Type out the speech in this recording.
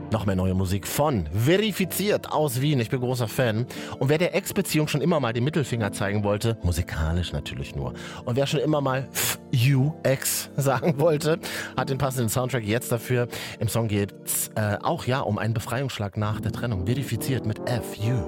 Noch mehr neue Musik von Verifiziert aus Wien. Ich bin großer Fan. Und wer der Ex-Beziehung schon immer mal den Mittelfinger zeigen wollte, musikalisch natürlich nur, und wer schon immer mal you Ex sagen wollte, hat den passenden Soundtrack jetzt dafür. Im Song geht's auch um einen Befreiungsschlag nach der Trennung. Verifiziert mit FU.